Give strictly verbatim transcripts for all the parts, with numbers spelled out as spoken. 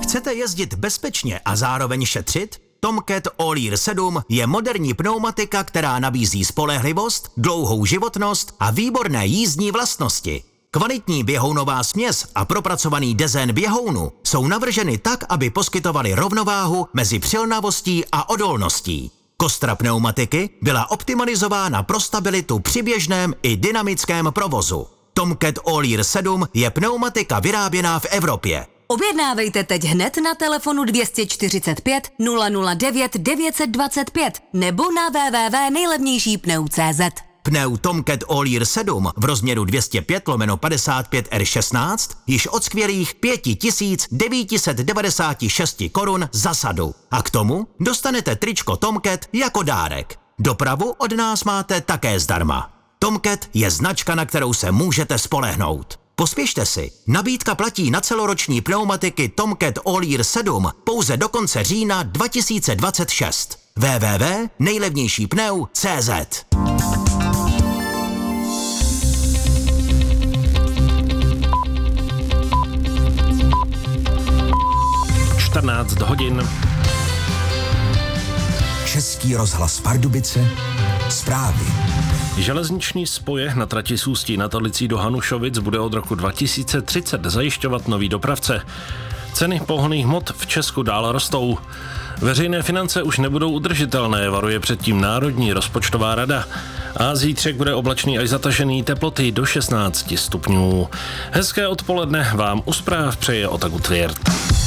Chcete jezdit bezpečně a zároveň šetřit? Tomcat All-Year sedm je moderní pneumatika, která nabízí spolehlivost, dlouhou životnost a výborné jízdní vlastnosti. Kvalitní běhounová směs a propracovaný dezén běhounu jsou navrženy tak, aby poskytovaly rovnováhu mezi přilnavostí a odolností. Kostra pneumatiky byla optimalizována pro stabilitu při běžném i dynamickém provozu. Tomcat All-Year sedm je pneumatika vyráběná v Evropě. Objednávejte teď hned na telefonu dvě stě čtyřicet pět nula nula devět devět set dvacet pět nebo na w w w tečka nejlevnější pneu tečka cé zet. Pneu Tomcat All-Year sedm v rozměru dvě stě pět lomeno padesát pět R šestnáct již od skvělých pět tisíc devět set devadesát šest korun za sadu. A k tomu dostanete tričko Tomcat jako dárek. Dopravu od nás máte také zdarma. Tomcat je značka, na kterou se můžete spolehnout. Pospěšte si, nabídka platí na celoroční pneumatiky Tomcat All-Year sedm pouze do konce října dva tisíce dvacet šest. w w w tečka nejlevnější pneu tečka cé zet. čtrnáct hodin. Český rozhlas Pardubice, zprávy. Železniční spoje na trati z Ústí nad Orlicí do Hanušovic bude od roku dva tisíce třicet zajišťovat nový dopravce. Ceny pohonných hmot v Česku dál rostou. Veřejné finance už nebudou udržitelné, varuje předtím Národní rozpočtová rada. A zítřek bude oblačný až zatažený, teploty do šestnáct stupňů. Hezké odpoledne vám u zpráv přeje Ota Gutwirt.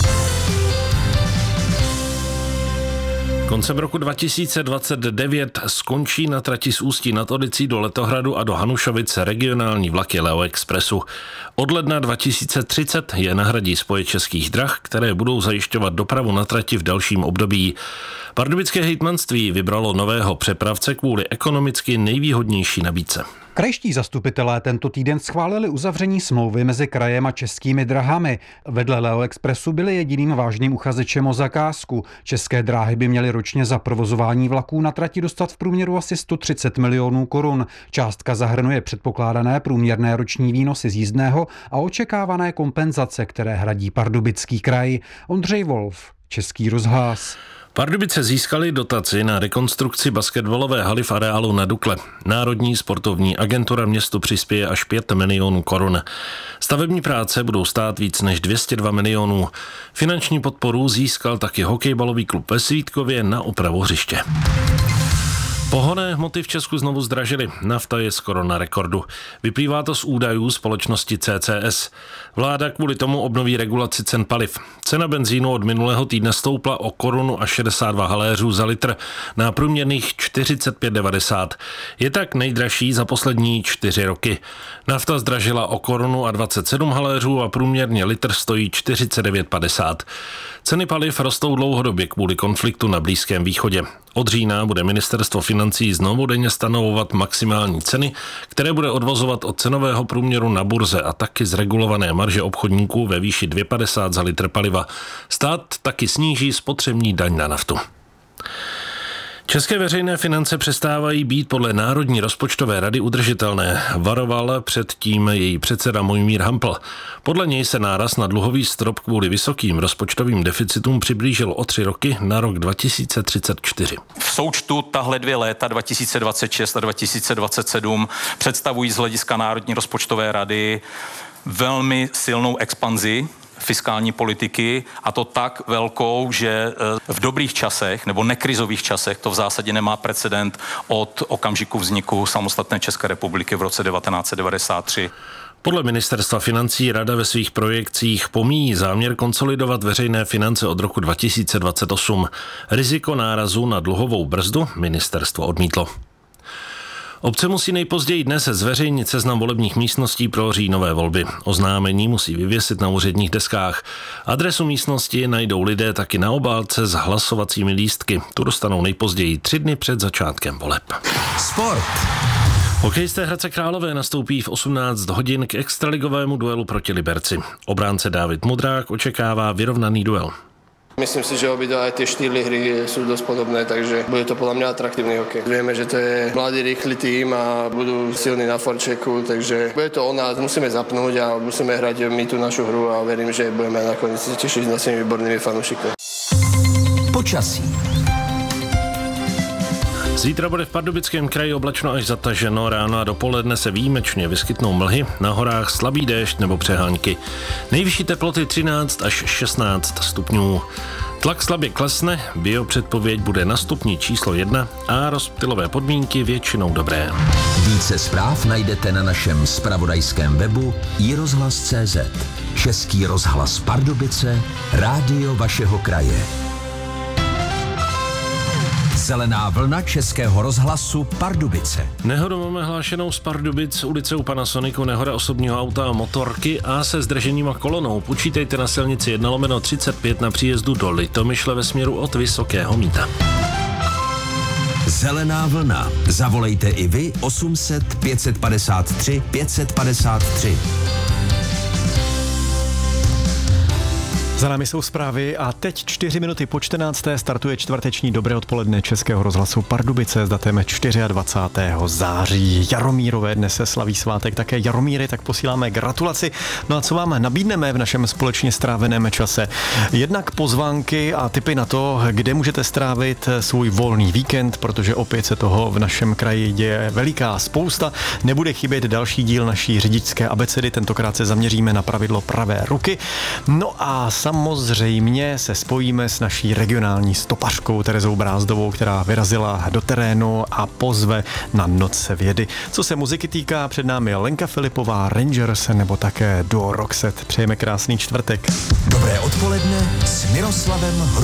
Koncem roku dva tisíce dvacet devět skončí na trati z Ústí nad Orlicí do Letohradu a do Hanušovic regionální vlaky Leo Expressu. Od ledna dva tisíce třicet je nahradí spoje Českých drah, které budou zajišťovat dopravu na trati v dalším období. Pardubické hejtmanství vybralo nového přepravce kvůli ekonomicky nejvýhodnější nabídce. Krajští zastupitelé tento týden schválili uzavření smlouvy mezi krajem a Českými drahami. Vedle Leo Expressu byli jediným vážným uchazečem o zakázku. České dráhy by měly ročně za provozování vlaků na trati dostat v průměru asi sto třicet milionů korun. Částka zahrnuje předpokládané průměrné roční výnosy z jízdného a očekávané kompenzace, které hradí Pardubický kraj. Ondřej Wolf, Český rozhlas. Pardubice získali dotaci na rekonstrukci basketbalové haly v areálu na Dukle. Národní sportovní agentura městu přispěje až pět milionů korun. Stavební práce budou stát víc než dvě stě dva milionů. Finanční podporu získal taky hokejbalový klub ve Svítkově na opravu hřiště. Pohonné hmoty v Česku znovu zdražily. Nafta je skoro na rekordu. Vyplývá to z údajů společnosti C C S. Vláda kvůli tomu obnoví regulaci cen paliv. Cena benzínu od minulého týdne stoupla o korunu a šedesát dva haléřů za litr na průměrných čtyřicet pět devadesát. Je tak nejdražší za poslední čtyři roky. Nafta zdražila o korunu a dvacet sedm haléřů a průměrně litr stojí čtyřicet devět padesát. Ceny paliv rostou dlouhodobě kvůli konfliktu na Blízkém východě. Od října bude ministerstvo financí znovu denně stanovovat maximální ceny, které bude odvozovat od cenového průměru na burze a taky z regulované marže obchodníků ve výši dvě padesát za litr paliva. Stát taky sníží spotřební daň na naftu. České veřejné finance přestávají být podle Národní rozpočtové rady udržitelné, varoval předtím její předseda Mojmír Hampl. Podle něj se náraz na dluhový strop kvůli vysokým rozpočtovým deficitům přiblížil o tři roky na rok dva tisíce třicet čtyři. V součtu tahle dvě léta dva tisíce dvacet šest a dva tisíce dvacet sedm představují z hlediska Národní rozpočtové rady velmi silnou expanzi fiskální politiky, a to tak velkou, že v dobrých časech nebo nekrizových časech to v zásadě nemá precedent od okamžiku vzniku samostatné České republiky v roce devatenáct set devadesát tři. Podle ministerstva financí rada ve svých projekcích pomíjí záměr konsolidovat veřejné finance od roku dva tisíce dvacet osm. Riziko nárazu na dluhovou brzdu ministerstvo odmítlo. Obce musí nejpozději dnes zveřejnit seznam volebních místností pro říjnové volby. Oznámení musí vyvěsit na úředních deskách. Adresu místnosti najdou lidé taky na obálce s hlasovacími lístky. Tu dostanou nejpozději tři dny před začátkem voleb. Sport. Hokejisté Hradce Králové nastoupí v osmnáct hodin k extraligovému duelu proti Liberci. Obránce Dávid Modrák očekává vyrovnaný duel. Myslím si, že obidva aj tie štýly hry sú dosť podobné, takže bude to podľa mňa atraktívny hokej. Vieme, že to je mladý, rýchly tým a budú silní na forčeku, takže bude to o nás, musíme zapnúť a musíme hrať my tú našu hru a verím, že budeme nakoniec tešiť s našimi výbornými fanúšikmi. Počasí. Zítra bude v Pardubickém kraji oblačno až zataženo, ráno a dopoledne se výjimečně vyskytnou mlhy, na horách slabý déšť nebo přehánky. Nejvyšší teploty třináct až šestnáct stupňů. Tlak slabě klesne, biopředpověď bude na stupni číslo jedna a rozptylové podmínky většinou dobré. Více zpráv najdete na našem zpravodajském webu i rozhlas tečka cé zet. Český rozhlas Pardubice, rádio vašeho kraje. Zelená vlna Českého rozhlasu Pardubice. Nehodu máme hlášenou z Pardubic, ulice u Panasonicu, nehoda osobního auta a motorky a se zdržením a kolonou. Počítejte na silnici jedna lomeno třicet pět na příjezdu do Litomyšle ve směru od Vysokého Mýta. Zelená vlna. Zavolejte i vy osm set pět set padesát tři pět set padesát tři. Za námi jsou zprávy a teď čtyři minuty po čtrnácté startuje čtvrteční dobré odpoledne Českého rozhlasu Pardubice s datem dvacátého čtvrtého září. Jaromírové dnes se slaví svátek, také Jaromíry, tak posíláme gratulaci. No a co vám nabídneme v našem společně stráveném čase? Jednak pozvánky a tipy na to, kde můžete strávit svůj volný víkend, protože opět se toho v našem kraji děje veliká spousta. Nebude chybět další díl naší řidičské abecedy, tentokrát se zaměříme na pravidlo pravé ruky. No a samozřejmě se spojíme s naší regionální stopařkou Terezou Brázdovou, která vyrazila do terénu a pozve na Noc vědy. Co se muziky týká, před námi Lenka Filipová, Rangers nebo také duo Roxette. Přejeme krásný čtvrtek. Dobré odpoledne s Miroslavem